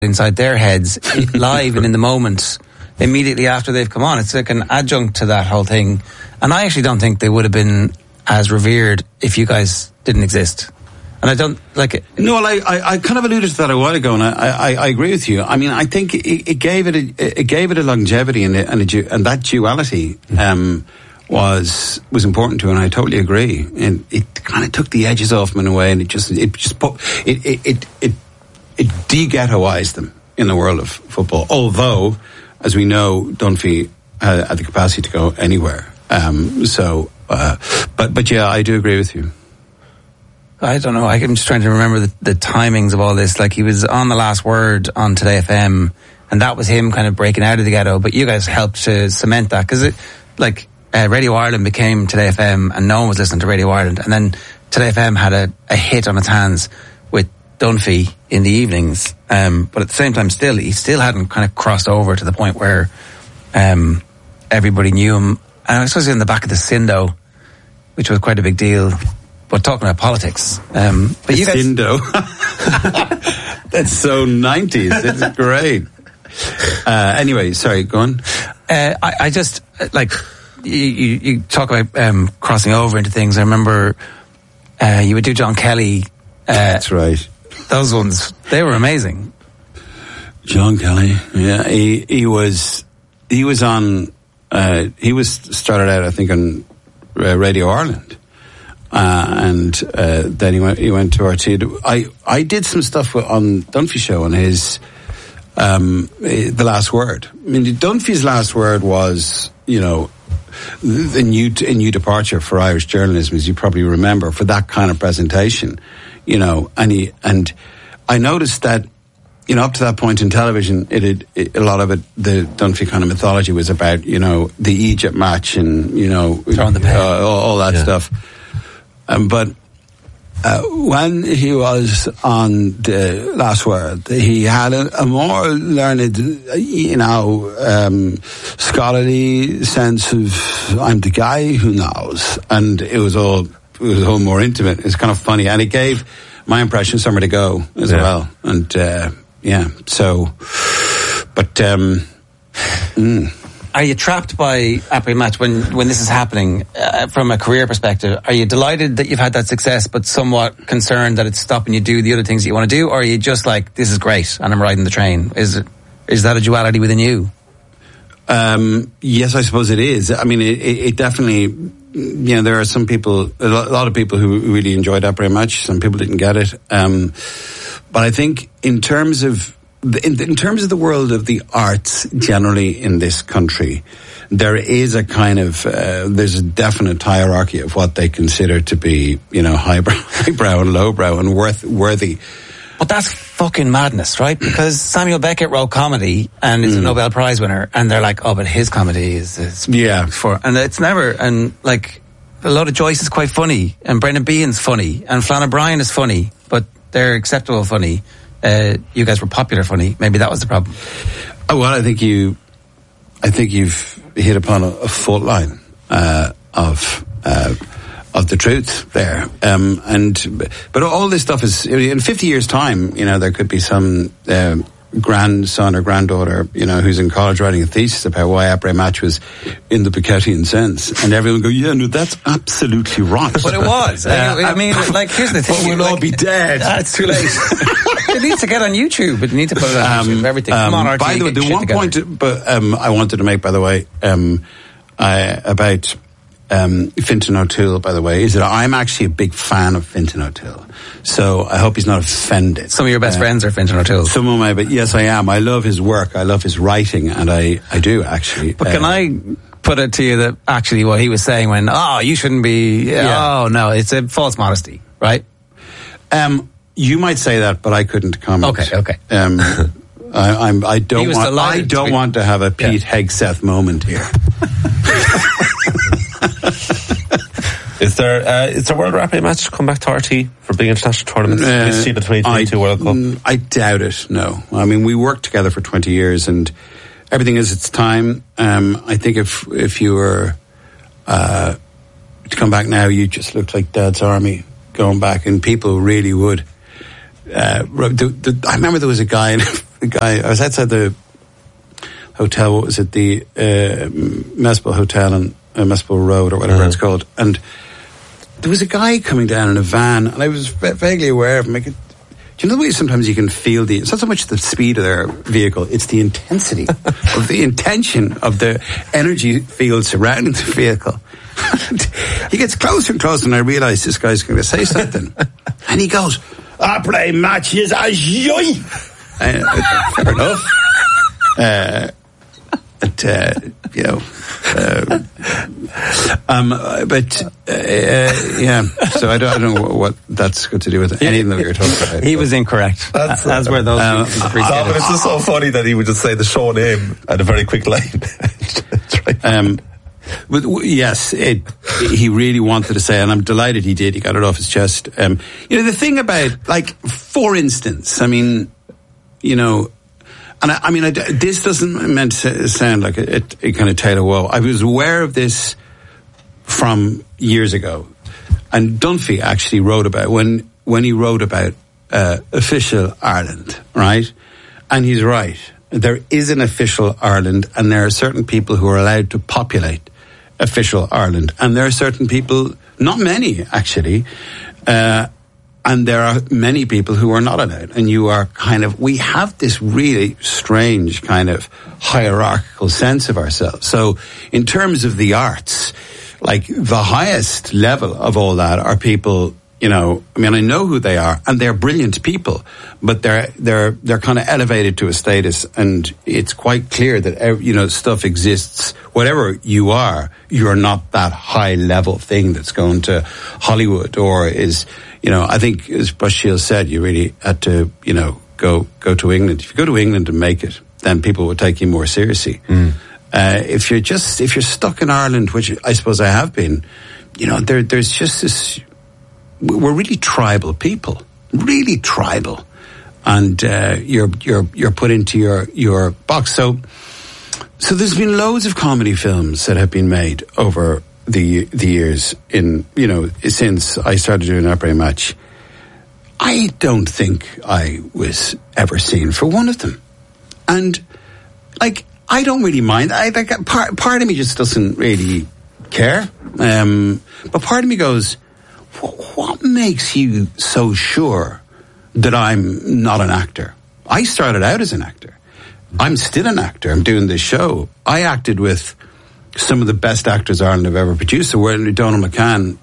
inside their heads live and in the moment immediately after they've come on. It's like an adjunct to that whole thing. And I actually don't think they would have been as revered if you guys didn't exist. And I don't like it. No, well, I kind of alluded to that a while ago, and I agree with you. I mean, I think it gave it a longevity and that duality was important to it, and I totally agree. And it kind of took the edges off them in a way, and it de-ghettoized them in the world of football. Although, as we know, Dunphy had the capacity to go anywhere. But yeah, I do agree with you. I don't know. I'm just trying to remember the timings of all this. Like, he was on The Last Word on Today FM, and that was him kind of breaking out of the ghetto. But you guys helped to cement that, because Radio Ireland became Today FM, and no one was listening to Radio Ireland. And then Today FM had a hit on its hands with Dunphy in the evenings. But at the same time, he still hadn't kind of crossed over to the point where everybody knew him. And I suppose in the back of the Sindo, which was quite a big deal. But talking about politics, but you guys... Sindo. That's so 90s. It's great. Anyway, sorry, go on. I just, like, you talk about crossing over into things. I remember you would do John Kelly. That's right. Those ones, they were amazing. John Kelly, yeah. He was started out, I think, on Radio Ireland. And then he went to RT. I did some stuff on Dunphy's show on his The Last Word. I mean, Dunphy's Last Word was, a new departure for Irish journalism, as you probably remember, for that kind of presentation. And I noticed that, up to that point in television, a lot of it, the Dunphy kind of mythology was about, the Egypt match and, throwing the pen. all that stuff. But when he was on The Last Word, he had a more learned, scholarly sense of, I'm the guy who knows. And it was all more intimate. It's kind of funny. And it gave my impression somewhere to go as well. And, Are you trapped by Après Match when this is happening from a career perspective? Are you delighted that you've had that success, but somewhat concerned that it's stopping you do the other things that you want to do? Or are you just like, this is great and I'm riding the train? Is that a duality within you? Yes, I suppose it is. I mean, it definitely, there are some people, a lot of people who really enjoyed Après Match. Some people didn't get it. But I think in terms of the world of the arts generally in this country, there is a kind of, there's a definite hierarchy of what they consider to be, highbrow and lowbrow and worthy. But that's fucking madness, right? Because Samuel Beckett wrote comedy and is a Nobel Prize winner, and they're like, oh, but his comedy is and it's never, and like, a lot of Joyce is quite funny, and Brendan Behan's funny, and Flann O'Brien is funny, but they're acceptable funny. You guys were popular funny. Maybe that was the problem. Oh, well, I think you've hit upon a fault line of the truth there. But all this stuff is, in 50 years' time, there could be some grandson or granddaughter, who's in college writing a thesis about why Après Match was in the Beckettian sense, and everyone go, yeah, no, that's absolutely right. But it was. I mean, like, here's the thing. But we'll all be dead. It's too late. It needs to get on YouTube. It needs to put it on YouTube. Everything. Come on, RT, by the way, the one point, I wanted to make, by the way, about Fintan O'Toole, by the way, is that I'm actually a big fan of Fintan O'Toole. So I hope he's not offended. Some of your best friends are Fintan O'Toole. Some of my, but yes, I am. I love his work. I love his writing, and I do actually. But can I put it to you that actually what he was saying when, you shouldn't be, oh no, it's a false modesty, right? You might say that, but I couldn't comment. Okay. I don't want to have a Pete Hegseth moment here. Is there World Après Match come back to RT for big international tournaments? Will you see the 2022 World Cup? I doubt it, no. I mean, we worked together for 20 years and everything is its time. I think if you were to come back now, you just looked like Dad's Army going back, and people really would. I remember there was a guy guy. I was outside the hotel. What was it? The Mespel Hotel on Mespel Road or whatever it's called. And there was a guy coming down in a van, and I was vaguely aware of him. Do you know the way sometimes you can feel it's not so much the speed of their vehicle, it's the intensity of the intention of the energy field surrounding the vehicle. He gets closer and closer, and I realise this guy's going to say something. And he goes, I play matches as you. Fair enough. Yeah. So I don't know what that's got to do with anything that we were talking about. He was incorrect. That's where those but it's just so funny that he would just say the show name at a very quick line. But yes, he really wanted to say, and I'm delighted he did. He got it off his chest. The thing about, like, for instance, I mean, and this doesn't meant to sound like a kind of tale of woe. I was aware of this from years ago, and Dunphy actually wrote about when he wrote about official Ireland, right? And he's right. There is an official Ireland, and there are certain people who are allowed to populate official Ireland, and there are certain people, not many actually, and there are many people who are not allowed. And we have this really strange kind of hierarchical sense of ourselves. So in terms of the arts, like the highest level of all that are people, I know who they are, and they're brilliant people, but they're kind of elevated to a status, and it's quite clear that, stuff exists. Whatever you are, you're not that high level thing that's going to Hollywood or is, I think as Bushill said, you really had to, go to England. If you go to England and make it, then people will take you more seriously. If you're stuck in Ireland, which I suppose I have been, there's just this. We're really tribal people, really tribal, and you're put into your box. So there's been loads of comedy films that have been made over the years since I started doing Après Match. I don't think I was ever seen for one of them, and I don't really mind. Part of me just doesn't really care, but part of me goes, what makes you so sure that I'm not an actor? I started out as an actor. I'm still an actor. I'm doing this show. I acted with some of the best actors Ireland have ever produced. So when Donald McCann,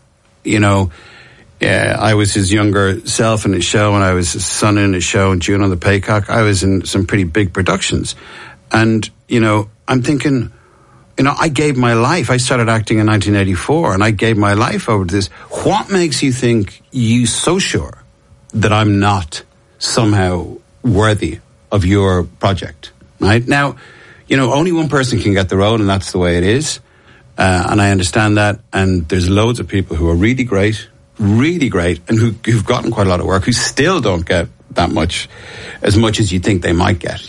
I was his younger self in his show, and I was his son in his show, and June on the Paycock. I was in some pretty big productions. And, I'm thinking, I gave my life. I started acting in 1984, and I gave my life over to this. What makes you think you so sure that I'm not somehow worthy of your project? Right? Now, only one person can get the role, and that's the way it is. And I understand that. And there's loads of people who are really great, and who've gotten quite a lot of work, who still don't get that much, as much as you think they might get,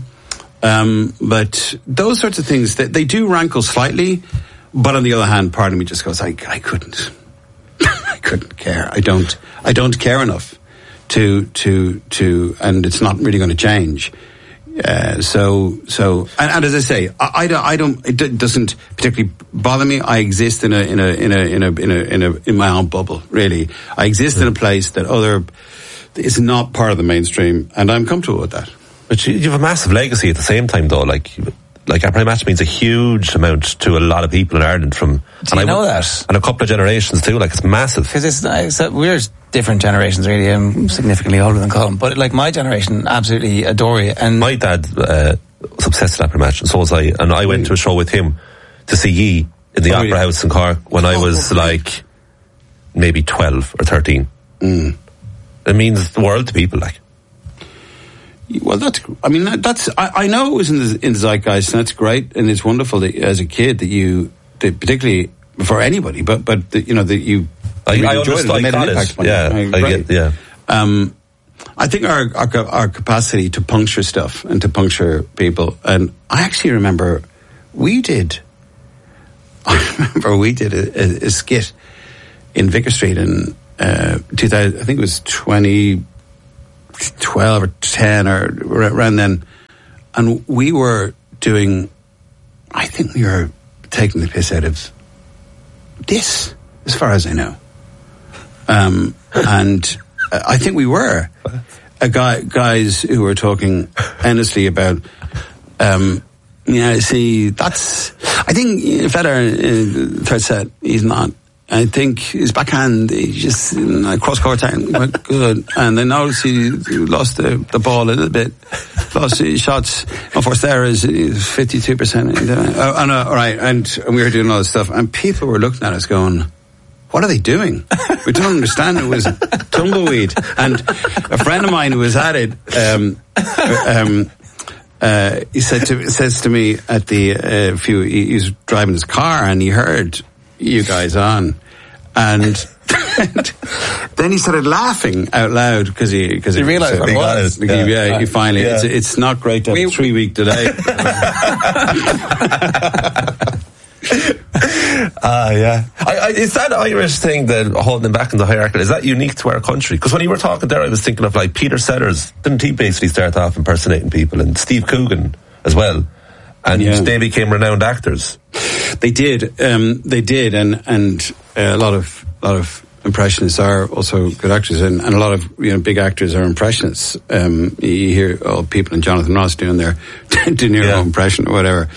But those sorts of things, they do rankle slightly, but on the other hand, part of me just goes, I couldn't care. I don't care enough to, and it's not really going to change. So, and as I say, I don't, it doesn't particularly bother me. I exist in my own bubble, really. I exist in a place that is not part of the mainstream, and I'm comfortable with that. But you have a massive legacy at the same time, though. Like Après Match means a huge amount to a lot of people in Ireland. Do you know that? And a couple of generations too. It's massive. Because we're different generations, really. I'm significantly older than Colin, but my generation absolutely adore you. And my dad was obsessed with Après Match, and so was I. And I went to a show with him to see Yee in the Opera House in Cork when I was maybe 12 or 13. It means the world to people, Well, I know it was in the zeitgeist, and that's great, and it's wonderful that as a kid that particularly for anybody, but that you I enjoyed it. I got it. Yeah, I think our capacity to puncture stuff and to puncture people, and I actually remember we did a skit in Vicar Street in 2000. I think it was 2014 12 or 10 or around then. And we were doing, I think we were taking the piss out of this, as far as I know. And I think we were. Guys who were talking endlessly about, see, that's, I think Federer, third set, he's not. I think his backhand, he just, cross court went good. And then noticed he lost the ball a little bit. Lost his shots. My first there is 52%. Right. And we were doing all this stuff. And people were looking at us going, what are they doing? We don't understand. It was tumbleweed. And a friend of mine who was at it, he says to me at the he was driving his car and he heard you guys on, and then he started laughing out loud because he realised what it was. He finally. Yeah. It's not great to have a 3-week delay. Yeah. Is that Irish thing that holding them back in the hierarchy, is that unique to our country? Because when you were talking there, I was thinking of like Peter Sellers. Didn't he basically start off impersonating people? And Steve Coogan as well. And they became renowned actors. They did. And a lot of impressionists are also good actors, and a lot of big actors are impressionists. You hear people in Jonathan Ross doing their De Niro impression or whatever.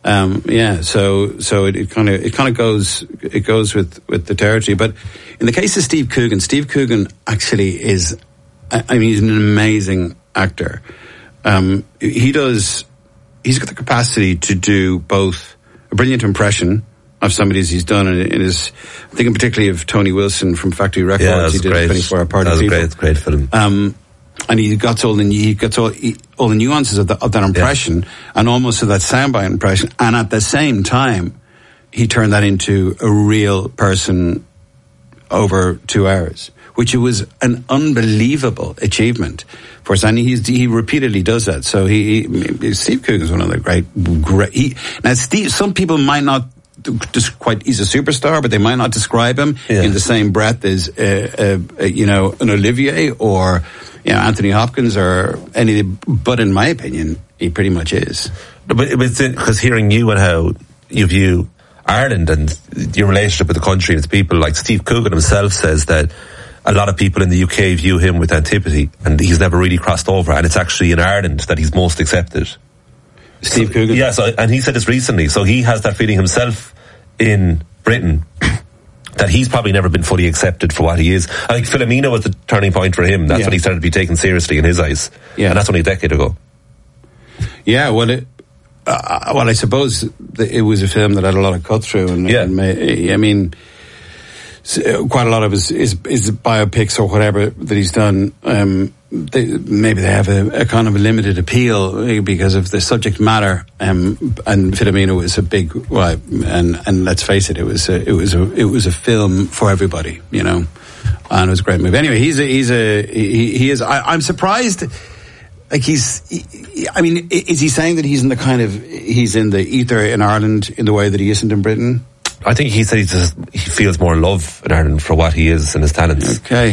So it kind of goes with the territory. But in the case of Steve Coogan actually is, he's an amazing actor. He's got the capacity to do both a brilliant impression of somebody as he's done in his, I'm thinking particularly of Tony Wilson from Factory Records. He did 24 Hour Party People. That was a great film. And he gets all the nuances of that impression, and almost of that soundbite impression, and at the same time, he turned that into a real person over 2 hours, which was an unbelievable achievement for us. And he repeatedly does that. So Steve Coogan is one of the great. Steve, some people might not he's a superstar, but they might not describe him in the same breath as an Olivier or Anthony Hopkins or any. But in my opinion, he pretty much is. But because hearing you and how you view Ireland and your relationship with the country and its people, like Steve Coogan himself says that a lot of people in the UK view him with antipathy, and he's never really crossed over, and it's actually in Ireland that he's most accepted. Steve Coogan? Yes, and he said this recently, so he has that feeling himself in Britain that he's probably never been fully accepted for what he is. I think Philomena was the turning point for him. That's when he started to be taken seriously in his eyes. Yeah. And that's only a decade ago. Yeah, well, I suppose it was a film that had a lot of cut through. And quite a lot of his biopics or whatever that he's done, maybe they have a kind of a limited appeal because of the subject matter. And Philomena was a big, and let's face it, it was a film for everybody, and it was a great movie. Anyway, he is. I'm surprised. Like is he saying that he's in the ether in Ireland in the way that he isn't in Britain? I think he said he feels more love in Ireland for what he is and his talents. Okay,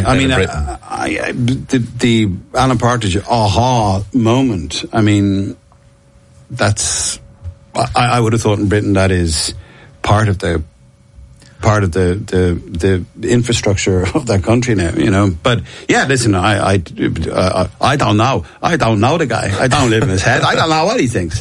the Alan Partridge aha moment. That's I would have thought in Britain that is part of the infrastructure of that country now, But yeah, listen, I don't know. I don't know the guy. I don't live in his head. I don't know what he thinks.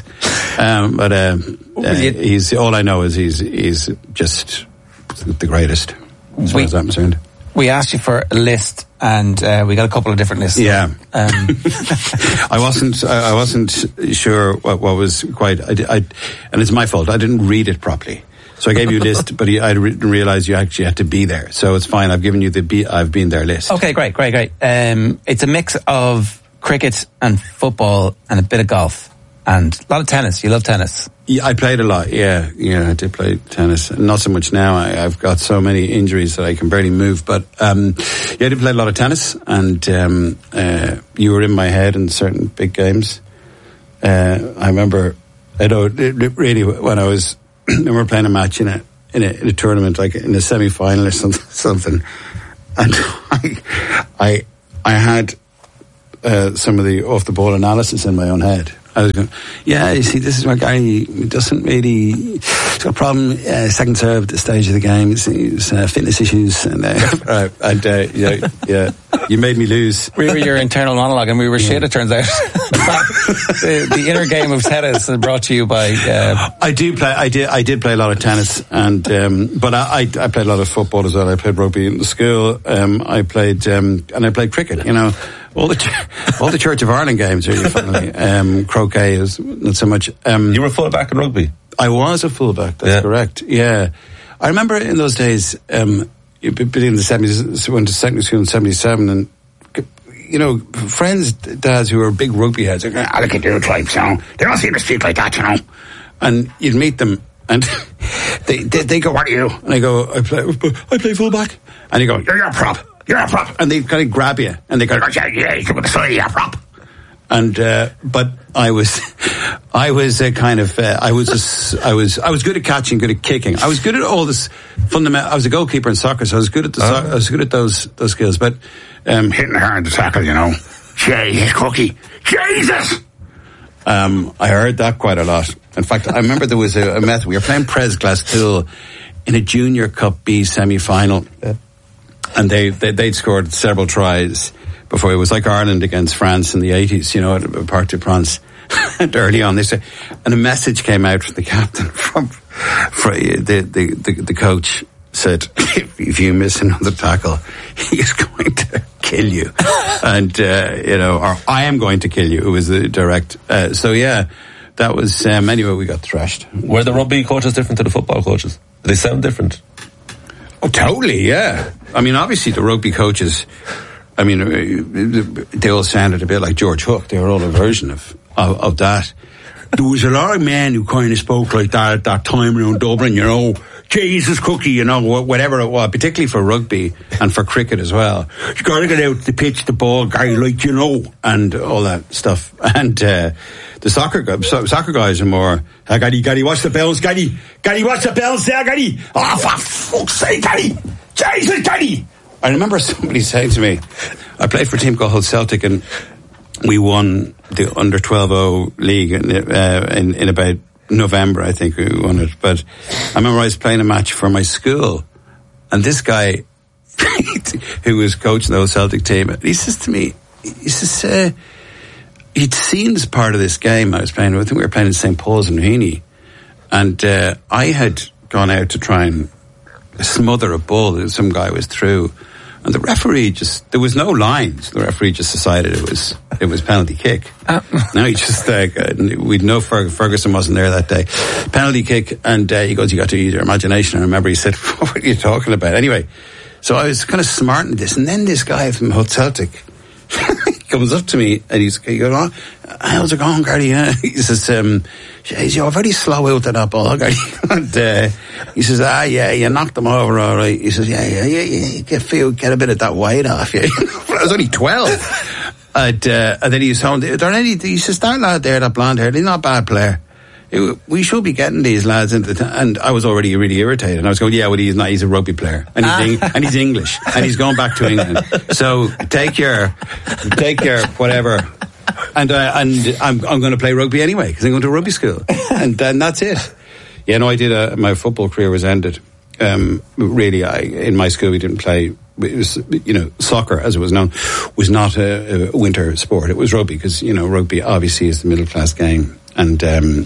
He's all I know is he's just the greatest as far as I'm concerned. We asked you for a list, and we got a couple of different lists. Yeah, I wasn't sure what was quite. And it's my fault. I didn't read it properly. So I gave you a list, but I didn't realize you actually had to be there. So it's fine. I've given you I've been there list. Okay, great. It's a mix of cricket and football and a bit of golf and a lot of tennis. You love tennis. Yeah, I played a lot. Yeah, I did play tennis. Not so much now. I've got so many injuries that I can barely move. But I did play a lot of tennis, and you were in my head in certain big games. I remember, really when I was. And we're playing a match in a tournament, like in a semi-final or something, and I had some of the off the ball analysis in my own head. I was going, yeah, you see, this is where Gary doesn't really, he's got a problem, second serve at the stage of the game, he's fitness issues, and you made me lose. We were your internal monologue, and we were shit, it turns out. the inner game of tennis brought to you by... I did play a lot of tennis, and but I played a lot of football as well. I played rugby in the school, I played cricket, you know. All the Church of Ireland games, really, funnily. Croquet is not so much. You were a fullback in rugby? I was a fullback, that's correct, yeah. I remember in those days, between the 70s, went to secondary school in 77, and, you know, friends, dads who were big rugby heads, like, I look at their tribes, you know, they don't seem to speak like that, you know. And you'd meet them, and they go, what are you? And I go, I play fullback. And you go, you're a prop. You're a prop. And they kind of grab you. And they go, yeah, you're going to say you're a prop. And, but I was good at catching, good at kicking. I was good at all this fundamental, I was a goalkeeper in soccer, so I was good at I was good at those skills. But, hitting hard to tackle, you know. Jesus, Cookie. Jesus! I heard that quite a lot. In fact, I remember there was a method. We were playing Pres Glasgow in a Junior Cup B semi-final. And they'd scored several tries before. It was like Ireland against France in the 80s, you know, at Parc des Princes. And early on, and a message came out from the captain, from the coach said, if you miss another tackle, he is going to kill you. And, you know, or I am going to kill you. It was the direct. So yeah, that was, anyway, we got thrashed. Were the rugby coaches different to the football coaches? Do they sound different? Oh, totally, yeah. I mean, obviously the rugby coaches, I mean, they all sounded a bit like George Hook. They were all a version of that. There was a lot of men who kind of spoke like that at that time around Dublin, you know. Jesus, Cookie, you know, whatever it was, particularly for rugby and for cricket as well. You got to get out to pitch the ball, guy, like, you know, and all that stuff. And the soccer guys are more, Gaddy, watch the bells, Gaddy, watch the bells there, Gaddy. Oh, for fuck's sake, Gaddy. Jesus, Gaddy. I remember somebody saying to me, I played for a team called Hull Celtic, and we won the under 12-0 league in about November, I think we won it. But I remember I was playing a match for my school, and this guy who was coaching the Hull Celtic team, he says to me, he says, he'd seen as part of this game I was playing. I think we were playing in St. Paul's in Raheny, and I had gone out to try and smother a ball that some guy was through, and the referee there was no lines. The referee just decided it was penalty kick. No, he just we'd know Ferguson wasn't there that day. Penalty kick, and he goes, "You got to use your imagination." I remember he said, "What are you talking about?" Anyway, so I was kind of smarting this, and then this guy from Hull Celtic comes up to me, and he goes, "Oh, how's it going, Gary?" He says, "You're very slow out of that ball, Gary." And he says, yeah, you knocked them over all right. He says, yeah, get a bit of that weight off you. I was only 12. And then he was telling, he says, that lad there, that blonde hair, he's not a bad player. We should be getting these lads into and I was already really irritated. And I was going, yeah, well, he's not. He's a rugby player, and he's English, and he's going back to England. So take your whatever. And I'm going to play rugby anyway because I'm going to rugby school, and then that's it. Yeah, no, I did. My football career was ended. Really, in my school we didn't play. It was, you know, soccer as it was known was not a winter sport. It was rugby because, you know, rugby obviously is the middle class game and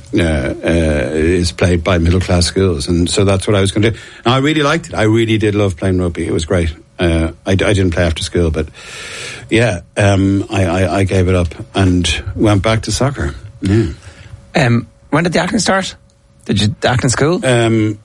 is played by middle class schools, and so that's what I was going to do. And I really liked it. I really did love playing rugby. It was great. I didn't play after school, but yeah, I gave it up and went back to soccer. Yeah. When did the acting start? Did you act in school? In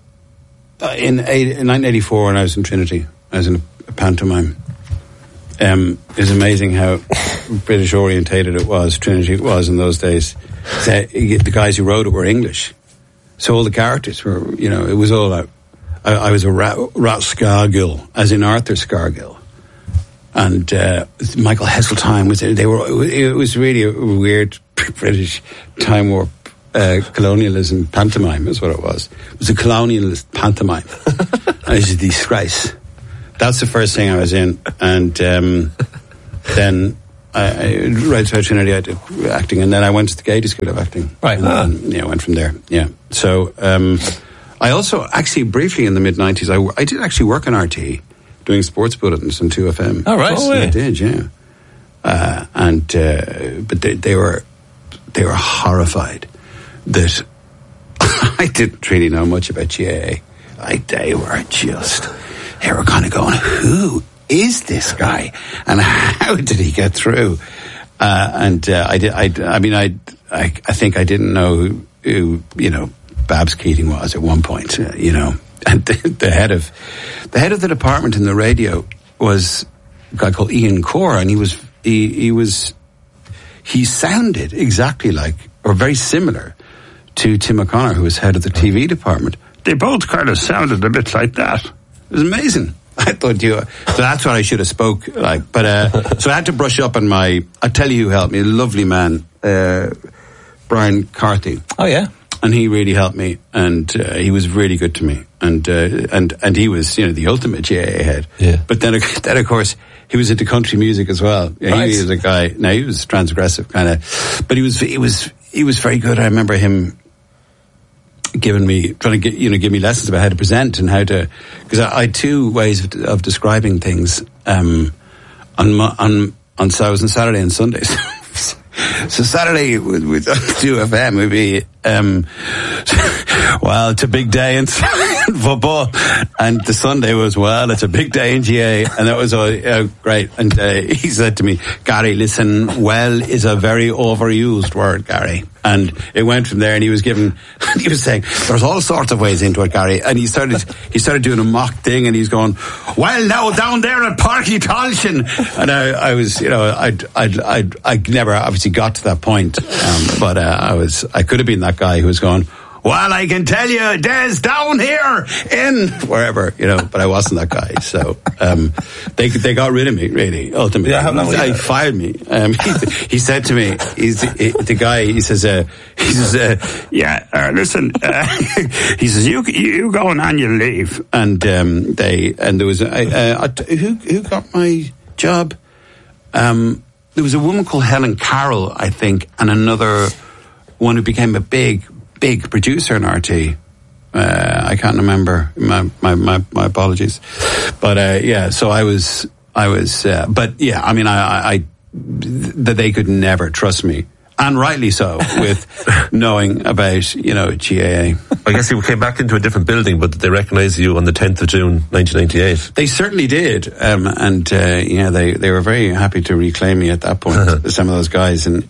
1984, when I was in Trinity, I was in a pantomime. It's amazing how British orientated it was. Trinity was in those days. The guys who wrote it were English, so all the characters were, you know, it was all out. I was a rat Scargill, as in Arthur Scargill, and Michael Heseltine was there. It was really a weird British time warp. Colonialism pantomime is what it was. It was a colonialist pantomime. It was a disgrace. That's the first thing I was in, and then right through Trinity, I did acting, and then I went to the Gaiety School of Acting. Right. And went from there. Yeah. So I also actually briefly in the mid '90s, I did actually work on RT, doing sports bulletins on 2FM. Oh, right. I did, yeah. But they were horrified that I didn't really know much about GAA. They were kind of going, who is this guy, and how did he get through? I think I didn't know who Babs Keating was at one point, and the head of the department in the radio was a guy called Ian Core, and he sounded exactly like, or very similar to Tim O'Connor, who was head of the TV department. They both kind of sounded a bit like that. It was amazing. I thought so that's what I should have spoke like. But so I had to brush up on I tell you who helped me, a lovely man, Brian Carthy. Oh yeah. And he really helped me, and he was really good to me, and he was the ultimate GAA head. Yeah. But then of course he was into country music as well. Yeah, right. He was a guy. Now he was transgressive kind of, but he was very good. I remember him trying to give me lessons about how to present and how to, because I had two ways of describing things so I was on Saturday and Sundays. So Saturday with 2FM would be well, it's a big day in football, and the Sunday was, well, it's a big day in GA, and that was great. And he said to me, Gary, listen, well is a very overused word, Gary. And it went from there, and he was saying, there's all sorts of ways into it, Gary. And he started doing a mock thing, and he's going, well, now down there at Parky Tolshin. And I was, I never obviously got to that point. But I could have been that guy who was going, well, I can tell you, Des down here in wherever, but I wasn't that guy. So, they got rid of me, really, ultimately. Yeah, they fired me. He said to me, listen, he says, you go on annual leave. And there was, who got my job? There was a woman called Helen Carroll, I think, and another one who became a big producer in RT. I can't remember. My apologies. But so I was. But yeah, I mean, that they could never trust me, and rightly so, with knowing about GAA. I guess you came back into a different building, but they recognised you on the 10th of June 1998. They certainly did, and they were very happy to reclaim me at that point. Some of those guys who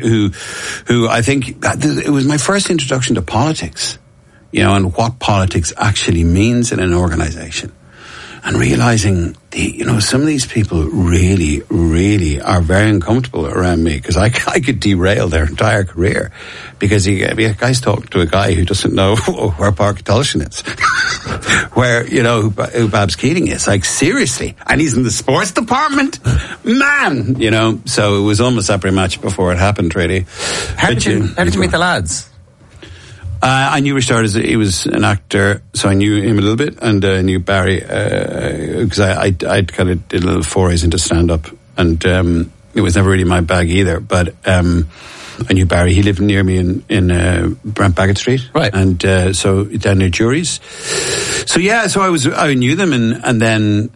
I think it was my first introduction to politics, and what politics actually means in an organisation, and realising some of these people really, really are very uncomfortable around me, because I could derail their entire career, because a guy's talking to a guy who doesn't know where Parky Tolshin is, where who Babs Keating is. Like, seriously, and he's in the sports department, man. So it was almost that pretty much before it happened, really. How did you meet the lads? I knew Richard he was an actor, so I knew him a little bit, and I knew Barry because I kind of did a little forays into stand-up, and it was never really my bag either. But I knew Barry. He lived near me in Brent Bagot Street, right? And so down near Jury's. So yeah, so I knew them, and then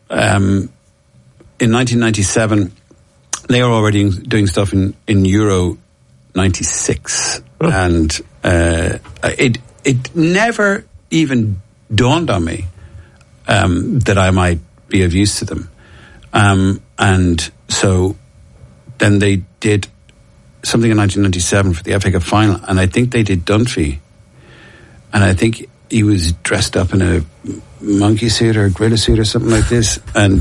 in 1997 they were already doing stuff in Euro 96, and it never even dawned on me that I might be of use to them, and so then they did something in 1997 for the FA Cup final, and I think they did Dunphy, and I think he was dressed up in a monkey suit or a gorilla suit or something like this, and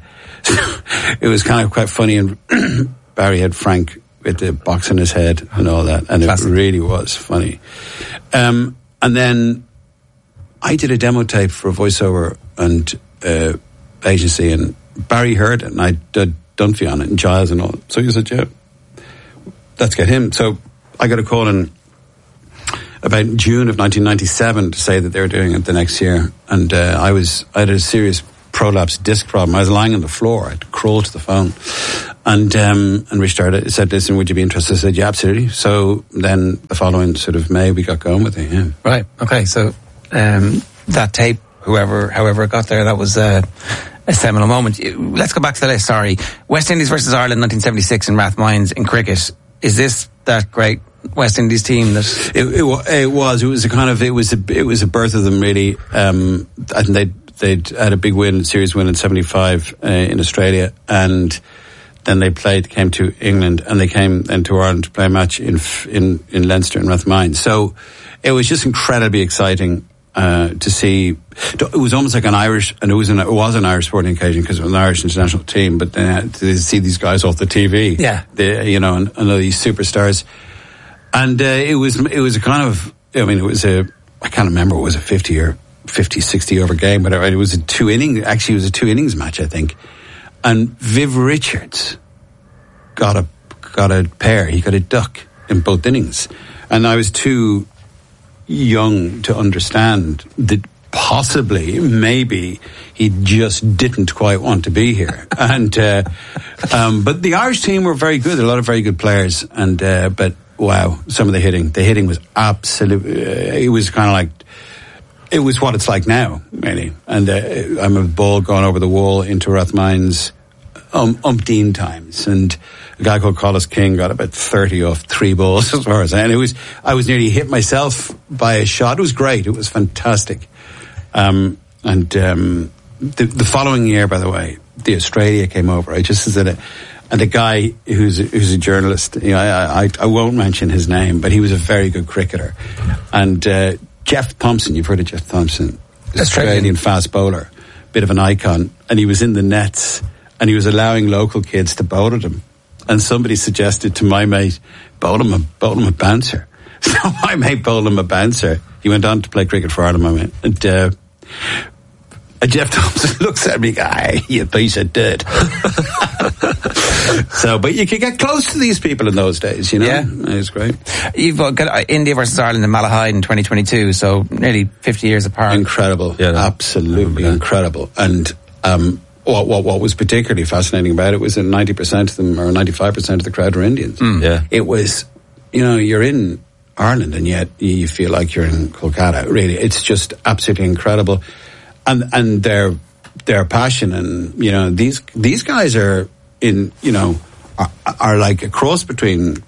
it was kind of quite funny, and Barry had Frank with the box on his head and all that, and Classic. It really was funny. And then I did a demo tape for a voiceover and agency, and Barry heard it, and I did Dunphy on it, and Giles and all. So he said, yeah, let's get him. So I got a call in about June of 1997 to say that they were doing it the next year, and I had a serious prolapse disc problem. I was lying on the floor. I had to crawl to the phone, And Richard said, listen, would you be interested? I said, yeah, absolutely. So then the following sort of May, we got going with it, yeah. Right, okay, so that tape, however it got there, that was a seminal moment. Let's go back to the list, sorry. West Indies versus Ireland 1976 in Rathmines in cricket. Is this that great West Indies team that... It was a birth of them, really. And they'd had a big series win in 75 in Australia, and then they came to England, and they came then to Ireland to play a match in Leinster and Rathmines. So it was just incredibly exciting to see. It was almost like an Irish, and it was an Irish sporting occasion because it was an Irish international team. But then to see these guys off the TV, and these superstars, and it was a kind of. I mean, I can't remember. It was a 50-60 over game, whatever. It was a 2 innings. Actually, it was a 2 innings match, I think. And Viv Richards got a pair. He got a duck in both innings, and I was too young to understand that possibly, maybe he just didn't quite want to be here. And but the Irish team were very good. A lot of very good players, and but wow, some of the hitting was absolutely. It was kind of like. It was what it's like now, really. And I'm a ball gone over the wall into Rathmines umpteen times. And a guy called Collis King got about 30 off 3 balls as far as I was nearly hit myself by a shot. It was great. It was fantastic. The following year, by the way, the Australia came over. I just said it. And a guy who's a journalist, I won't mention his name, but he was a very good cricketer. And Jeff Thompson, you've heard of Jeff Thompson, Australian fast bowler, bit of an icon, and he was in the nets, and he was allowing local kids to bowl at him. And somebody suggested to my mate, bowl him a bouncer. So my mate bowled him a bouncer. He went on to play cricket for Ireland, my mate. And Jeff Thompson looks at me, you piece of dirt. So, but you could get close to these people in those days, Yeah. It was great. You've got India versus Ireland in Malahide in 2022, so nearly 50 years apart. Incredible. Yeah, absolutely incredible. And what was particularly fascinating about it was that 90% of them, or 95% of the crowd were Indians. Yeah. It was, you're in Ireland and yet you feel like you're in Kolkata. Really, it's just absolutely incredible. And their passion, and these guys are are like a cross between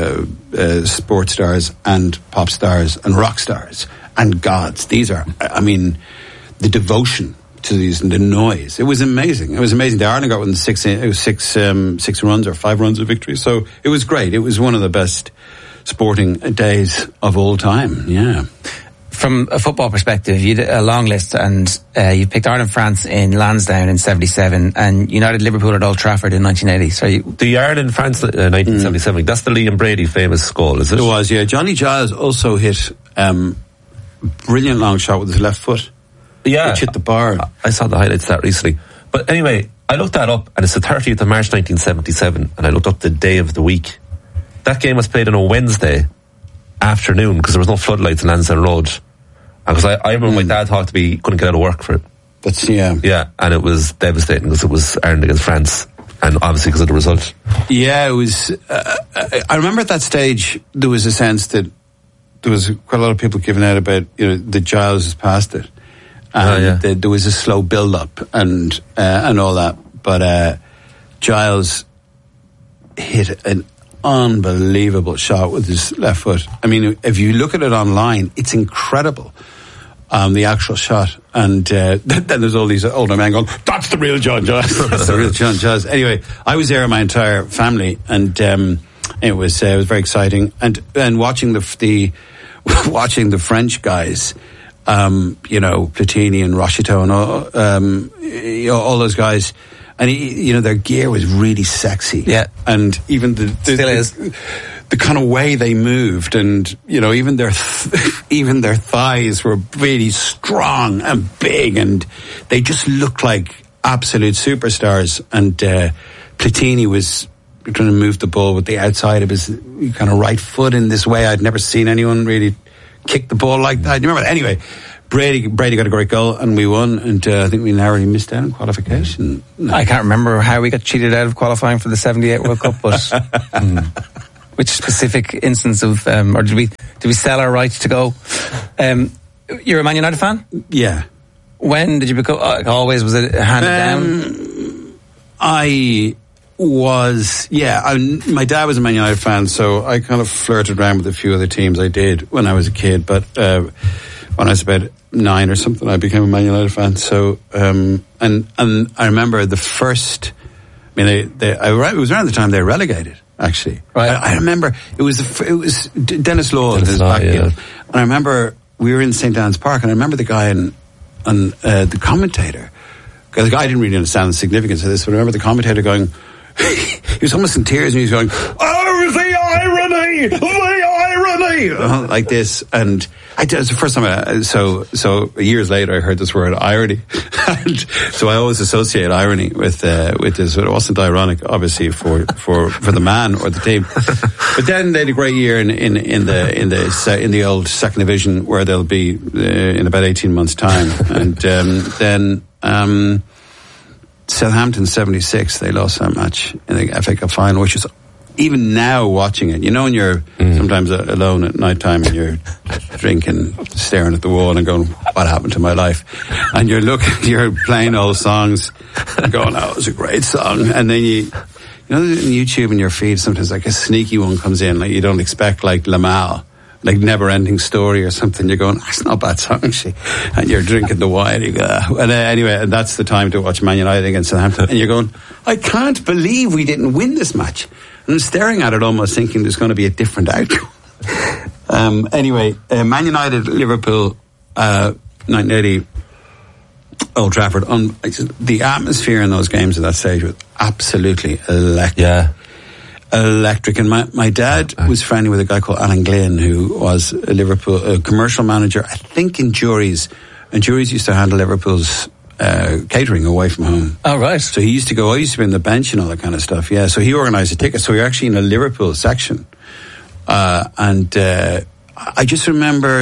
sports stars and pop stars and rock stars and gods. These are, the devotion to these and the noise. It was amazing. The Ireland got within 6 runs or 5 runs of victory. So it was great. It was one of the best sporting days of all time. Yeah. From a football perspective, you did a long list, and you picked Ireland-France in Lansdowne in 77 and United-Liverpool at Old Trafford in 1980. So the Ireland-France 1977, that's the Liam Brady famous goal, is it? It was, yeah. Johnny Giles also hit brilliant long shot with his left foot. Yeah. Which hit the bar. I saw the highlights of that recently. But anyway, I looked that up, and it's the 30th of March 1977, and I looked up the day of the week. That game was played on a Wednesday afternoon because there was no floodlights in Lansdowne Road. Because I remember my dad thought couldn't get out of work for it. Yeah, and it was devastating because it was Ireland against France, and obviously because of the result. Yeah, it was. I remember at that stage there was a sense that there was quite a lot of people giving out about that Giles has passed it, and there was a slow build up and all that. But Giles hit an unbelievable shot with his left foot. I mean, if you look at it online, it's incredible. The actual shot, and then there's all these older men going, "That's the real John Giles." That's the real John Giles. Anyway, I was there with my entire family, and it was very exciting. And watching the French guys, Platini and Rocheteau and all those guys. And their gear was really sexy. Yeah. And even the kind of way they moved, and even their thighs were really strong and big, and they just looked like absolute superstars. And Platini was trying to move the ball with the outside of his kind of right foot in this way. I'd never seen anyone really kick the ball like that. You remember that? Anyway, Brady got a great goal and we won, and I think we narrowly missed out on qualification. I can't remember how we got cheated out of qualifying for the 78 World Cup, but which specific instance of, or did we sell our right to go? You're a Man United fan? Yeah. When did you become, always, was it handed down? I was, my dad was a Man United fan, so I kind of flirted around with a few other teams. I did when I was a kid, but when I was about 9 or something, I became a Man United fan. So, and I remember the first, it was around the time they were relegated, actually. Right. I remember it was Dennis Law in his back heel. And I remember we were in St. Anne's Park, and I remember the guy and the commentator, because the guy didn't really understand the significance of this, but I remember the commentator going, he was almost in tears, and he was going, "Oh, the irony! The irony!" Like this. And it was the first time so years later I heard this word irony. And so I always associate irony with this. It wasn't ironic, obviously, for the man or the team. But then they had a great year in the old second division, where they'll be in about 18 months' time. And then Southampton 76, they lost that match in the FA Cup final, which is, even now watching it, when you're sometimes alone at night time and you're drinking, staring at the wall and going, what happened to my life? And you're playing old songs and going, oh, it was a great song. And then in YouTube in your feed, sometimes like a sneaky one comes in, like you don't expect, like Lamal, like Never Ending Story or something. You're going, that's not a bad song, actually. And you're drinking the wine. You go, and anyway, and that's the time to watch Man United against Southampton. And you're going, I can't believe we didn't win this match. And I'm staring at it almost thinking there's going to be a different outcome. Anyway, Man United, Liverpool, 1980, Old Trafford. The atmosphere in those games at that stage was absolutely electric. Yeah. Electric. And my dad was friendly with a guy called Alan Glynn, who was a Liverpool commercial manager, I think in Juries. And Juries used to handle Liverpool's catering away from home. Oh, right. So he used to go, I used to be on the bench and all that kind of stuff. Yeah. So he organised the tickets. So we were actually in a Liverpool section. And I just remember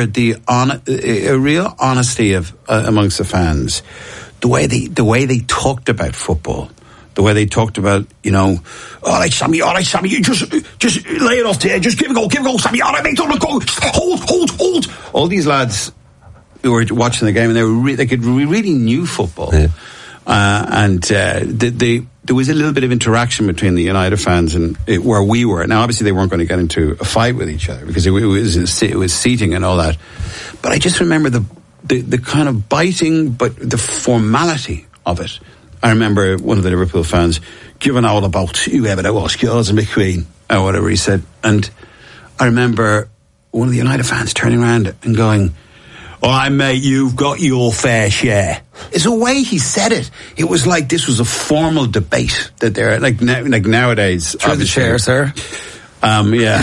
a real honesty of amongst the fans. The way they talked about football. The way they talked about, all right, Sammy, you just lay it off there, just give it a go, Sammy, all right, mate, don't go, hold. All these lads who were watching the game, and they really knew football. Yeah. And there was a little bit of interaction between the United fans and where we were. Now, obviously, they weren't going to get into a fight with each other because it was seating and all that. But I just remember the kind of biting, but the formality of it. I remember one of the Liverpool fans giving all about whoever that was, Skills and McQueen, or whatever he said. And I remember one of the United fans turning around and going, all right, mate, you've got your fair share. It's the way he said it. It was like this was a formal debate that they're like nowadays. Through the chair, sir. Yeah.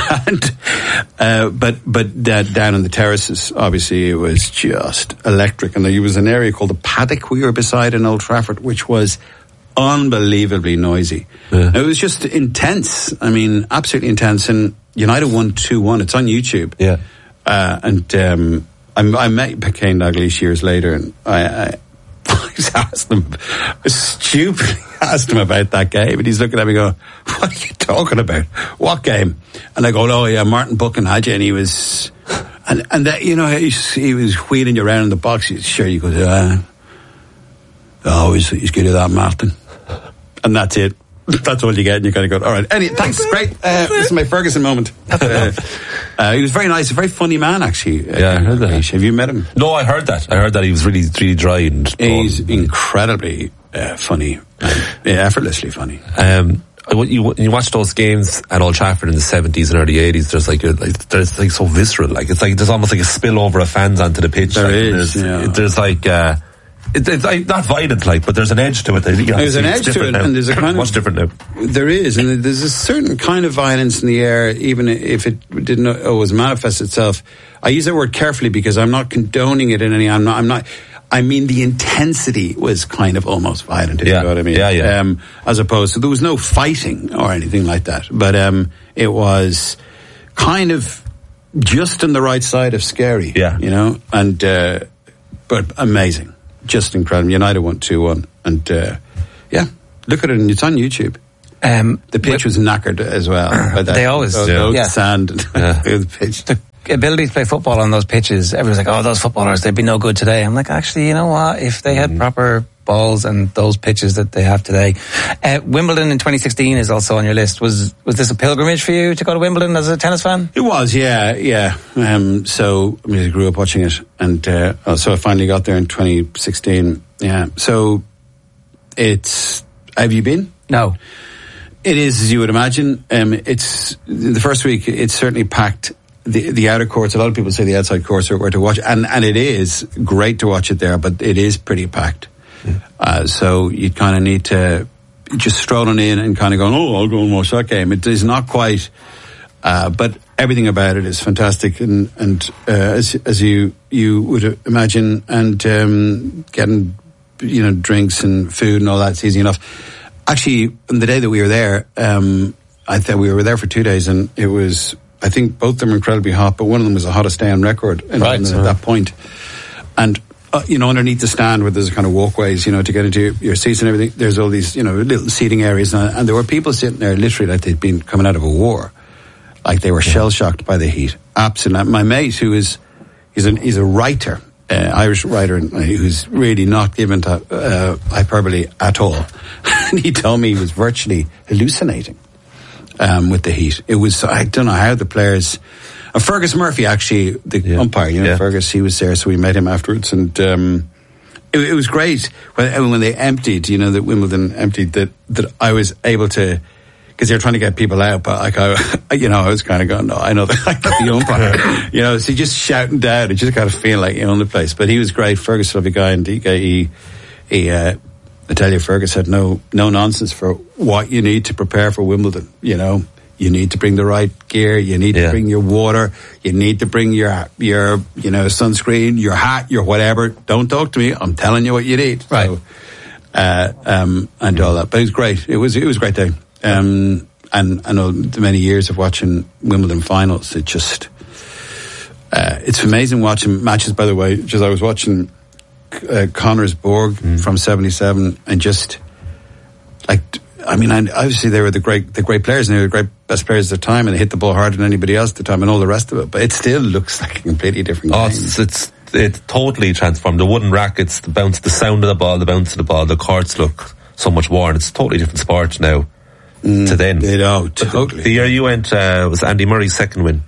But down in the terraces, obviously, it was just electric. And there was an area called the Paddock we were beside in Old Trafford, which was unbelievably noisy. Yeah. It was just intense. I mean, absolutely intense. And United won 2-1. It's on YouTube. Yeah. I met Kane Dalglish years later, and I stupidly asked him about that game, and he's looking at me going, what are you talking about? What game? And I go, oh yeah, Martin Buchan had you, and he was, and that, he was wheeling you around in the box. Sure, you go, he's good at that, Martin. And that's it. That's all you get, and you kind of go, all right. Anyway, thanks, great. This is my Ferguson moment. He was very nice, a very funny man, actually. Yeah, I heard that. Have you met him? No, I heard that. I heard that he was really, really dry and he's incredibly funny, effortlessly funny. You watch those games at Old Trafford in the 70s and early 80s. There's like so visceral. Like it's like there's almost like a spillover of fans onto the pitch. There's like. It's not violent, but there's an edge to it. There's an edge to it, and there's a kind of much different now. There is, and there's a certain kind of violence in the air, even if it didn't always manifest itself. I use that word carefully because I'm not condoning it in any. I'm not. I mean, the intensity was kind of almost violent. If you know what I mean? Yeah. As opposed to there was no fighting or anything like that, but it was kind of just on the right side of scary. Yeah. And. but amazing, just incredible. United won 2-1, and look at it, and it's on YouTube. The pitch was knackered as well. They always sand and the pitch. The ability to play football on those pitches, everyone's like, oh, those footballers, they'd be no good today. I'm like, actually, you know what? If they had proper balls and those pitches that they have today. Wimbledon in 2016 is also on your list. Was this a pilgrimage for you to go to Wimbledon as a tennis fan? It was, yeah. So I grew up watching it, and so I finally got there in 2016. Yeah. So have you been? No. It is, as you would imagine. It's the first week. It's certainly packed. The outer courts. A lot of people say the outside courts are where to watch, and it is great to watch it there. But it is pretty packed. So you kind of need to just strolling in and kind of going, oh, I'll go and watch that game. It is not quite, but everything about it is fantastic, and as you would imagine, and getting drinks and food and all that's easy enough. Actually, on the day that we were there, I thought we were there for 2 days, and it was, I think both of them were incredibly hot, but one of them was the hottest day on record at that point. And underneath the stand where there's kind of walkways, to get into your seats and everything, there's all these, little seating areas, and there were people sitting there literally like they'd been coming out of a war. Like they were shell-shocked by the heat. Absolutely. My mate, he's a writer, Irish writer, who's really not given to hyperbole at all. And he told me he was virtually hallucinating with the heat. It was, I don't know how the players... Fergus Murphy, actually, the umpire, Fergus, he was there, so we met him afterwards, and it was great when they emptied, that Wimbledon emptied, that I was able to, because they were trying to get people out, but I was kind of going, no, I know the umpire, so just shouting down, it just kind of feel like you own the place. But he was great. Fergus, lovely guy, and he I tell you, Fergus had no nonsense for what you need to prepare for Wimbledon. You need to bring the right gear. You need to bring your water. You need to bring your sunscreen, your hat, your whatever. Don't talk to me. I'm telling you what you need. Right. So, and all that. But it was great. It was a great day. And I know the many years of watching Wimbledon finals. It just, it's amazing watching matches. By the way, just I was watching Connors Borg from '77, and just obviously they were the great players, and they were the great best players at the time, and they hit the ball harder than anybody else at the time, and all the rest of it. But it still looks like a completely different game. It's totally transformed. The wooden rackets, the sound of the ball, the bounce of the ball, the courts look so much worn. It's a totally different sport now to then. Totally. The year you went was Andy Murray's second win.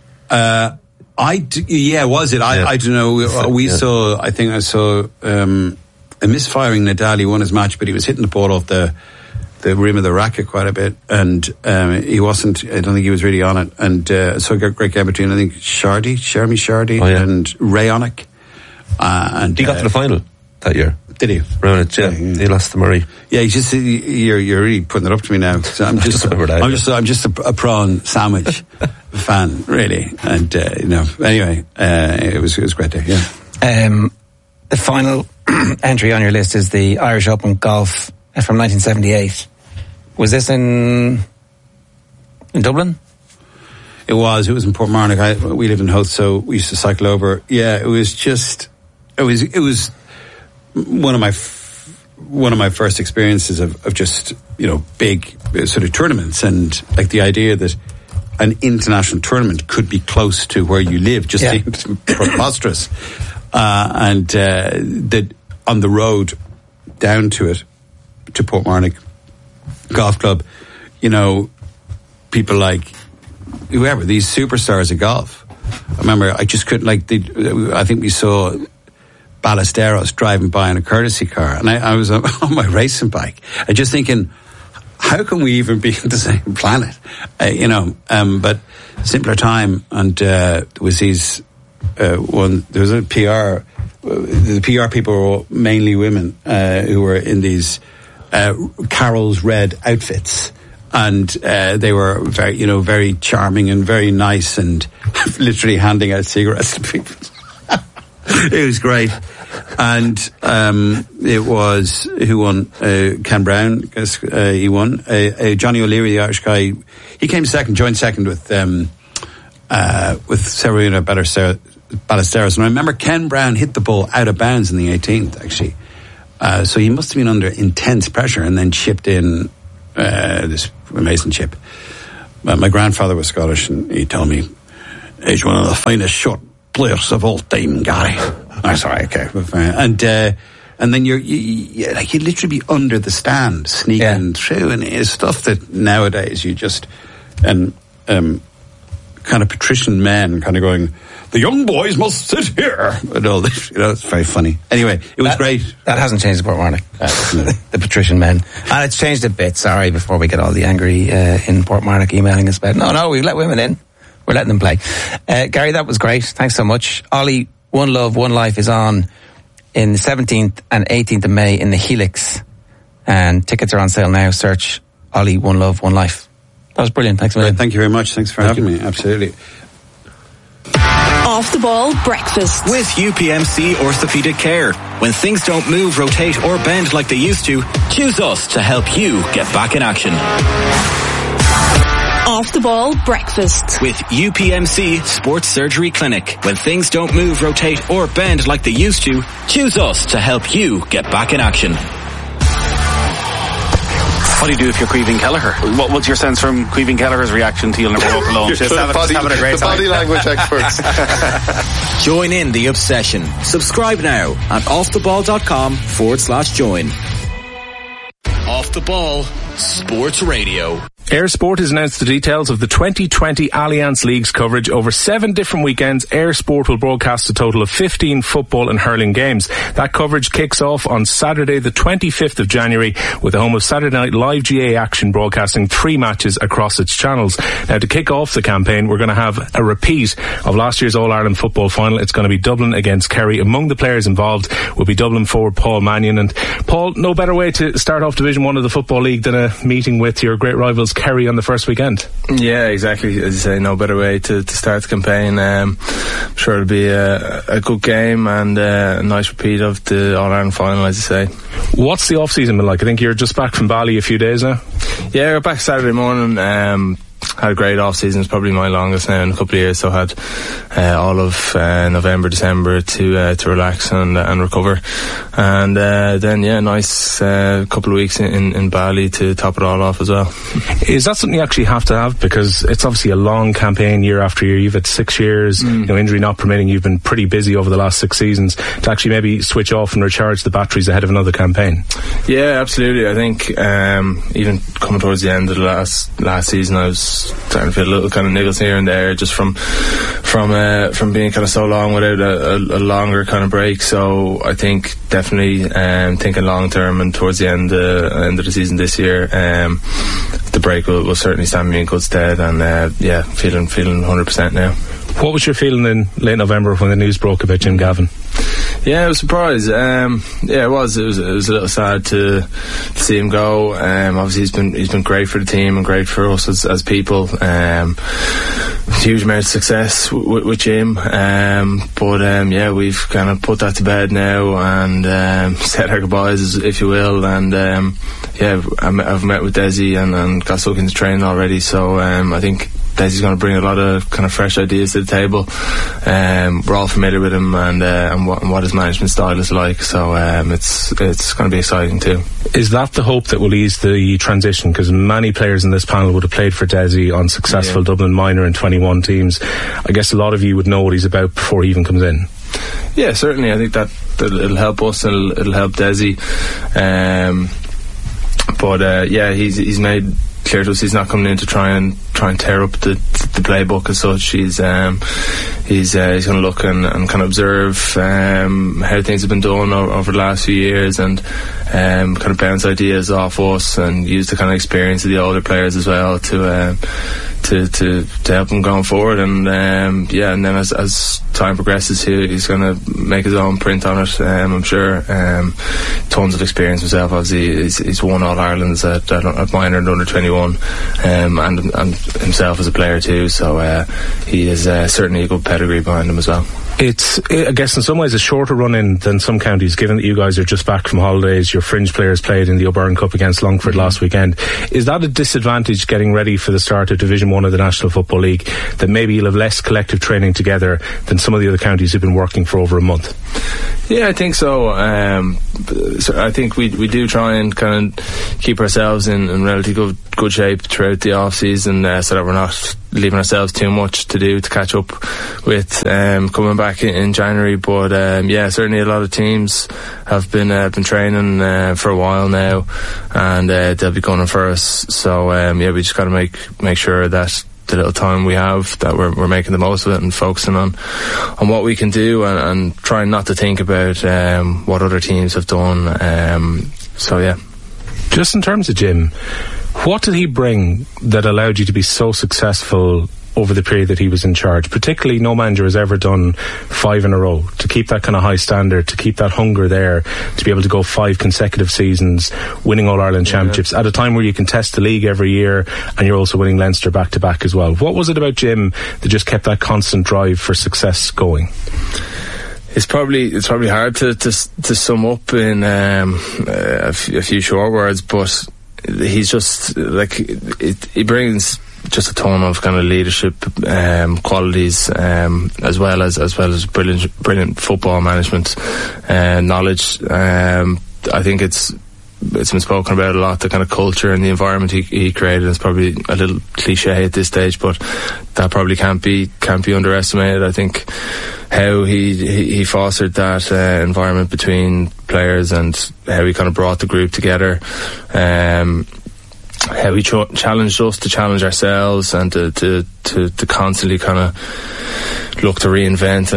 Was it? I don't know. Saw. I think I saw a misfiring Nadal. He won his match, but he was hitting the ball off the rim of the racket quite a bit, and he wasn't. I don't think he was really on it. And so a great game between, I think, Jeremy Shardy and Raonic. And he got to the final that year. Did he? Raonic, he lost to Murray. Yeah, you're really putting it up to me now. So I'm just a prawn sandwich fan, really. And anyway, it was a great day. Yeah. The final entry on your list is the Irish Open Golf from 1978. Was this in Dublin? It was in Portmarnock. We lived in Howth, so we used to cycle over. Yeah, it was one of my first experiences of just big sort of tournaments, and like the idea that an international tournament could be close to where you live just seemed preposterous. And that on the road down to it, to Portmarnock Golf Club, people like whoever, these superstars of golf. I remember I just couldn't, I think we saw Ballesteros driving by in a courtesy car, and I was on my racing bike. I just thinking, how can we even be on the same planet? But simpler time, and there was these there was a PR. The PR people were mainly women who were in these Carol's red outfits, and they were very, very charming and very nice, and literally handing out cigarettes to people. It was great. And it was, who won? Ken Brown, I guess he won. Johnny O'Leary, the Irish guy, he came second, joined second with Serena Ballesteros. And I remember Ken Brown hit the ball out of bounds in the 18th, actually. So he must have been under intense pressure and then chipped in this amazing chip. My grandfather was Scottish, and he told me, he's one of the finest shot players of all time, Gary. I'm sorry, okay. And then you'd literally be under the stand, sneaking through, and it's stuff that nowadays you just, kind of patrician men kind of going, the young boys must sit here, and all this, it's very funny. Anyway, it was great. That hasn't changed in Portmarnock, the patrician men. And it's changed a bit, sorry, before we get all the angry in Portmarnock emailing us about, no, we let women in. We're letting them play. Gary, that was great. Thanks so much. Ollie, One Love, One Life is on in the 17th and 18th of May in the Helix. And tickets are on sale now. Search Ollie, One Love, One Life. That was brilliant. Thanks a million. Thank you very much. Thanks for having me. Absolutely. Off the Ball Breakfast. With UPMC Orthopedic Care. When things don't move, rotate or bend like they used to, choose us to help you get back in action. Off the Ball Breakfast. With UPMC Sports Surgery Clinic. When things don't move, rotate or bend like they used to, choose us to help you get back in action. What do you do if you're Caoimhín Kelleher? What's your sense from Caoimhín Kelleher's reaction to You'll Never Walk Alone? Just having a great time. Body language experts. Join in the obsession. Subscribe now at offtheball.com/join. Off the Ball Sports Radio. Air Sport has announced the details of the 2020 Allianz League's coverage. Over 7 different weekends, Air Sport will broadcast a total of 15 football and hurling games. That coverage kicks off on Saturday the 25th of January with the home of Saturday Night Live GA Action broadcasting 3 matches across its channels. Now, to kick off the campaign, we're going to have a repeat of last year's All-Ireland football final. It's going to be Dublin against Kerry. Among the players involved will be Dublin forward Paul Mannion. And Paul, no better way to start off Division 1 of the Football League than a meeting with your great rivals Kerry on the first weekend. Yeah, exactly. As you say, no better way to start the campaign. I'm sure it'll be a good game and a nice repeat of the All-Ireland final, as you say. What's the off-season been like? I think you're just back from Bali a few days now. Yeah, we're back Saturday morning. Had a great off-season. It's probably my longest now in a couple of years, so I had all of November, December to relax and recover. And then, nice couple of weeks in Bali to top it all off as well. Is that something you actually have to have? Because it's obviously a long campaign year after year. You've had 6 years, injury not permitting. You've been pretty busy over the last 6 seasons to actually maybe switch off and recharge the batteries ahead of another campaign. Yeah, absolutely. I think even coming towards the end of the last season, I was starting to feel a little kind of niggles here and there, just from being kind of so long without a longer kind of break. So I think definitely thinking long term and towards the end of the season this year, the break will certainly stand me in good stead. And feeling 100% now. What was your feeling in late November when the news broke about Jim Gavin? Yeah, I was surprised. It was a little sad to see him go. Obviously he's been great for the team and great for us as people. Huge amount of success with Jim. We've kind of put that to bed now and said our goodbyes, if you will. And I've met with Desi and got stuck into training already. So I think Desi's going to bring a lot of kind of fresh ideas to the table. We're all familiar with him and what his management style is like, so it's going to be exciting too. Is that the hope that will ease the transition? Because many players in this panel would have played for Desi on successful Dublin minor and 21 teams. I guess a lot of you would know what he's about before he even comes in. Yeah, certainly. I think that it'll help us and it'll help Desi. He's made clear to us he's not coming in to try and tear up the playbook as such. He's going to look and kind of observe how things have been done over the last few years and kind of bounce ideas off us and use the kind of experience of the older players as well to help him going forward. And and then as time progresses, he's going to make his own print on it. I'm sure. Tons of experience himself. Obviously, he's won All Irelands at minor and under 21, and himself as a player too. So he is certainly a good pedigree behind him as well. It's, I guess, in some ways a shorter run-in than some counties, given that you guys are just back from holidays. Your fringe players played in the O'Byrne Cup against Longford last weekend. Is that a disadvantage getting ready for the start of Division 1 of the National Football League, that maybe you'll have less collective training together than some of the other counties who've been working for over a month? Yeah, I think so. So I think we do try and kind of keep ourselves in relatively good shape throughout the off-season, so that we're not leaving ourselves too much to do to catch up with coming back in January. But yeah, certainly a lot of teams have been training for a while now, and they'll be going for us. So yeah, we just got to make sure that the little time we have, that we're making the most of it and focusing on what we can do, and trying not to think about what other teams have done. So yeah. Just in terms of Jim, what did he bring that allowed you to be so successful over the period that he was in charge? Particularly, no manager has ever done 5 in a row. To keep that kind of high standard, to keep that hunger there, to be able to go 5 consecutive seasons, winning All-Ireland championships at a time where you can test the league every year, and you're also winning Leinster back-to-back as well. What was it about Jim that just kept that constant drive for success going? It's probably hard to sum up in a few short words, but he's just like he brings just a ton of kind of leadership qualities, as well as brilliant football management knowledge. I think it's been spoken about a lot, the kind of culture and the environment he created. It's probably a little cliche at this stage, but that probably can't be underestimated. I think how he fostered that environment between players, and how he kind of brought the group together, how he challenged us to challenge ourselves, and to constantly kind of look to reinvent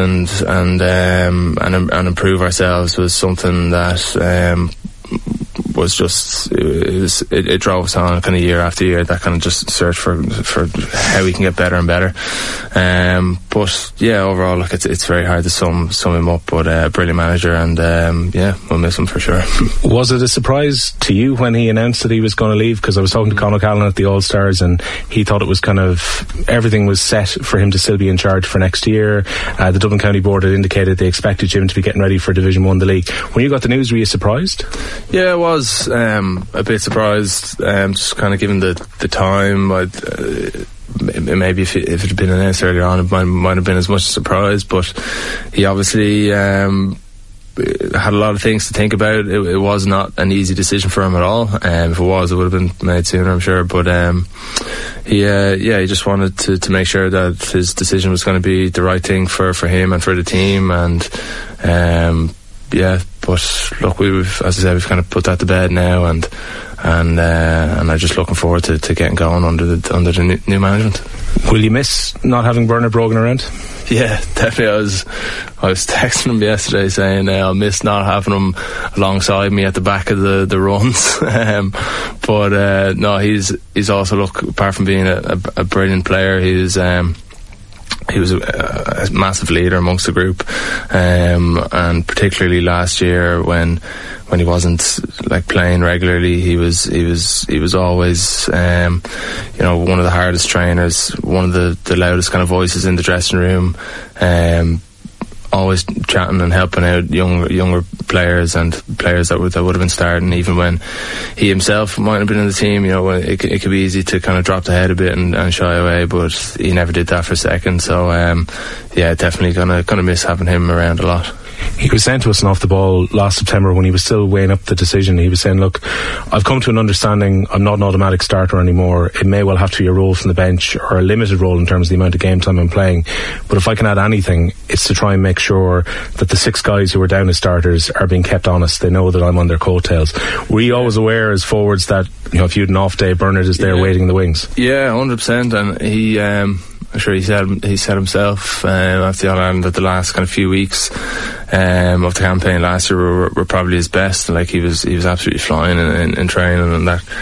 and improve ourselves, was something that was just it drove us on kind of year after year, that kind of just search for how we can get better and better. But yeah, overall, look, it's very hard to sum him up, but a brilliant manager, and yeah, we'll miss him for sure. Was it a surprise to you when he announced that he was going to leave? Because I was talking to Conor Callan at the All-Stars, and he thought it was kind of everything was set for him to still be in charge for next year. The Dublin County Board had indicated they expected Jim to be getting ready for Division 1 the league. When you got the news, were you surprised? Yeah, I was a bit surprised, just kind of given the time. Maybe if it had been announced earlier on, it might have been as much a surprise, but he obviously had a lot of things to think about. It was not an easy decision for him at all. If it was, it would have been made sooner, I'm sure. But he just wanted to make sure that his decision was going to be the right thing for him and for the team, and yeah. But look, as I said, we've kind of put that to bed now, and I'm just looking forward to getting going under the new management. Will you miss not having Bernard Brogan around? Yeah, definitely. I was texting him yesterday saying I'll miss not having him alongside me at the back of the runs. But no, he's also, look, apart from being a brilliant player, he was a massive leader amongst the group, and particularly last year when he wasn't like playing regularly, he was always one of the hardest trainers, one of the loudest kind of voices in the dressing room, always chatting and helping out younger players and players that would have been starting, even when he himself might have been in the team. It could be easy to kind of drop the head a bit and shy away, but he never did that for a second. So yeah, definitely gonna miss having him around a lot. He was saying to us off the ball last September, when he was still weighing up the decision, he was saying, look, I've come to an understanding I'm not an automatic starter anymore. It may well have to be a role from the bench, or a limited role in terms of the amount of game time I'm playing, but if I can add anything, it's to try and make sure that the 6 guys who are down as starters are being kept honest. They know that I'm on their coattails. Were you always aware as forwards that if you had an off day, Bernard is there waiting in the wings? Yeah, 100%. And he I'm sure he said himself after the All-Ireland that the last kind of few weeks of the campaign last year were probably his best. Like he was absolutely flying in training, and that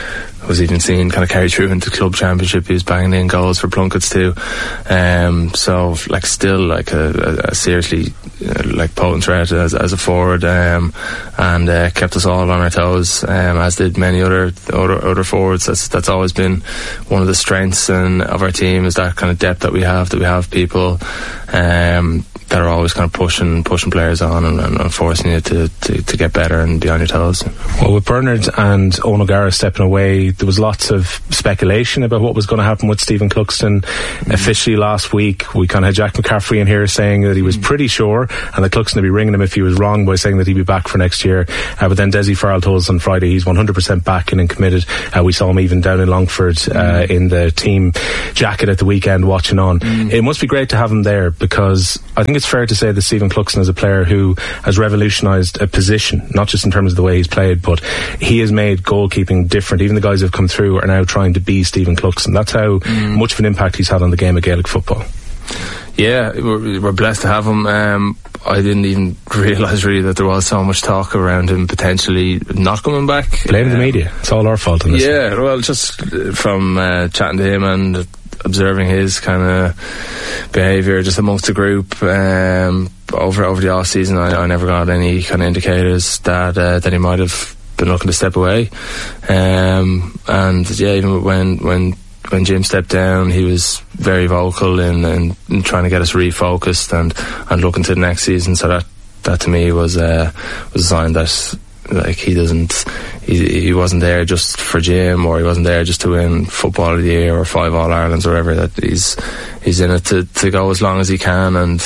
was even seen kind of carry through into club championship. He was banging in goals for Plunkett's too. So like still like a seriously like potent threat as a forward, and kept us all on our toes, as did many other forwards. That's always been one of the strengths of our team, is that kind of depth that we have people that are always kind of pushing players on and forcing you to get better and be on your toes. Well, with Bernard and Eoin O'Gara stepping away, there was lots of speculation about what was going to happen with Stephen Cluxton. Officially last week, we kind of had Jack McCaffrey in here saying that he was pretty sure, and that Cluxton would be ringing him if he was wrong by saying that he'd be back for next year. But then Dessie Farrell told us on Friday he's 100% back and committed. We saw him even down in Longford in the team jacket at the weekend watching on. It must be great to have him there, because I think it's fair to say that Stephen Cluxton is a player who has revolutionised a position, not just in terms of the way he's played, but he has made goalkeeping different. Even the guys who have come through are now trying to be Stephen Cluxton. That's how much of an impact he's had on the game of Gaelic football. Yeah, we're blessed to have him. I didn't even realise really that there was so much talk around him potentially not coming back. Blame the media. It's all our fault in this. Yeah, well, just from chatting to him and observing his kind of behaviour just amongst the group over the off season, I never got any kind of indicators that he might have been looking to step away. And yeah, even when Jim stepped down, he was very vocal in trying to get us refocused and looking to the next season. So that to me was a sign that like he wasn't there just for Jim, or he wasn't there just to win Football of the Year or 5 All-Irelands or whatever. That he's in it to go as long as he can, and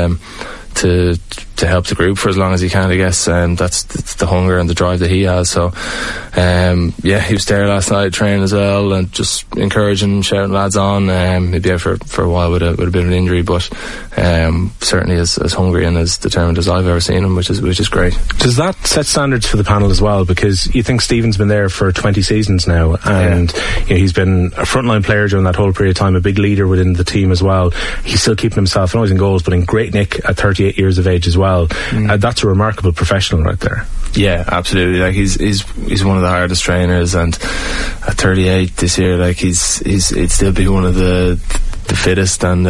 to help the group for as long as he can, I guess. That's the hunger and the drive that he has. So yeah, he was there last night training as well, and just encouraging, shouting lads on. He'd be out for a while with a bit of an injury, but certainly as hungry and as determined as I've ever seen him, which is great. Does that set standards for the panel as well? Because you think Stephen's been there for 20 seasons now, and you know, he's been a frontline player during that whole period of time, a big leader within the team as well. He's still keeping himself not always in goals, but in great nick at 38 years of age as well. That's a remarkable professional right there. Yeah, absolutely. Like he's one of the hardest trainers, and at 38 this year, like he'd still be one of the fittest and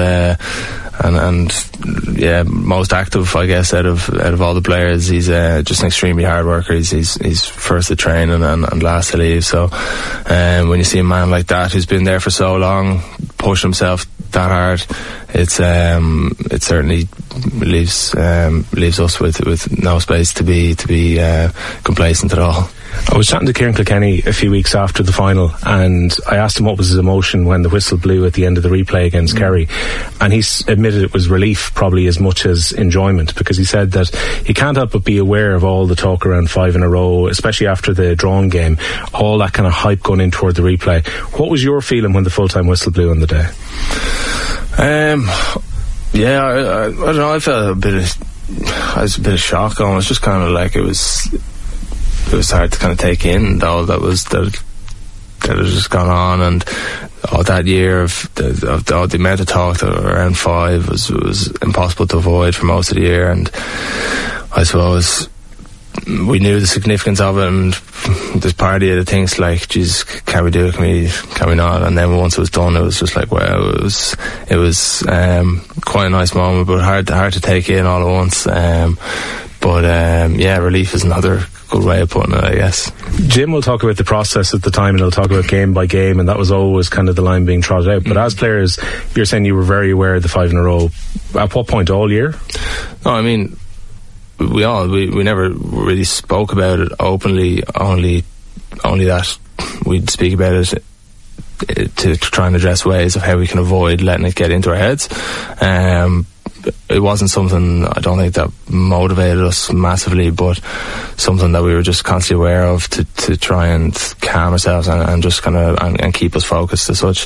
yeah, most active, I guess, out of all the players. He's just an extremely hard worker. He's first to train and last to leave. So when you see a man like that who's been there for so long, pushing himself that hard, it certainly leaves us with no space to be complacent at all. I was chatting to Kieran Kilkenny a few weeks after the final, and I asked him what was his emotion when the whistle blew at the end of the replay against Kerry, and he admitted it was relief probably as much as enjoyment, because he said that he can't help but be aware of all the talk around 5 in a row, especially after the drawn game, all that kind of hype going in toward the replay. What was your feeling when the full-time whistle blew on the day? Yeah, I don't know, I felt a bit of shock on. It was just kind of like it was hard to kind of take in all that had just gone on, and all that year of the amount of talk around 5 was impossible to avoid for most of the year. And I suppose we knew the significance of it, and there's part of you that thinks like, geez, can we do it, can we not? And then once it was done, it was just like, wow, it was quite a nice moment, but hard to take in all at once. But yeah, relief is another good way of putting it, I guess. Jim will talk about the process at the time, and he'll talk about game by game, and that was always kind of the line being trotted out. But as players, you're saying you were very aware of the 5 in a row. At what point? All year? No, I mean, we never really spoke about it openly. Only that we'd speak about it to try and address ways of how we can avoid letting it get into our heads. It wasn't something, I don't think, that motivated us massively, but something that we were just constantly aware of to try and calm ourselves and just kind of and keep us focused as such.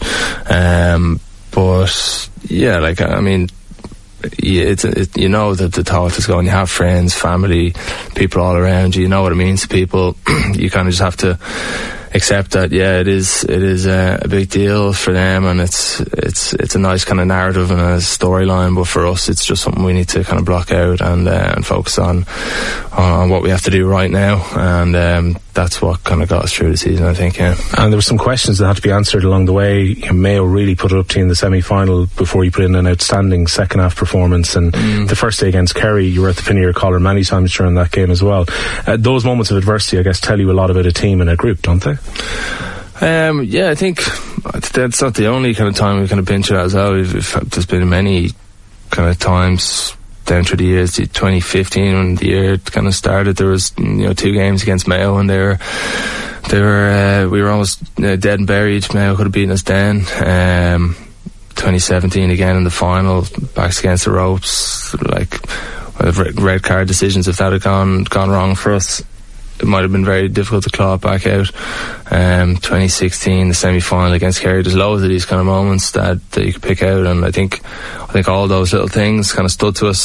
But yeah, like, I mean, you know that the thought is going. You have friends, family, people all around you. You know what it means to people. You kind of just have to accept that. Yeah, it is a big deal for them, and it's a nice kind of narrative and a storyline. But for us, it's just something we need to kind of block out and focus on what we have to do right now. And that's what kind of got us through the season, I think. Yeah. And there were some questions that had to be answered along the way. Mayo really put it up to you in the semi-final before you put in an outstanding second half performance, and the first day against Kerry, you were at the pin of your collar many times during that game as well. Those moments of adversity, I guess, tell you a lot about a team and a group, don't they? I think that's not the only kind of time we've kind of been through that as well. There's been many kind of times down through the years. 2015, when the year kind of started, there was 2 games against Mayo, and we were almost dead and buried. Mayo could have beaten us then. 2017 again in the final, backs against the ropes, like red card decisions. If that had gone wrong for us, it might have been very difficult to claw it back out. 2016, the semi-final against Kerry. There's loads of these kind of moments that you could pick out, and I think all those little things kind of stood to us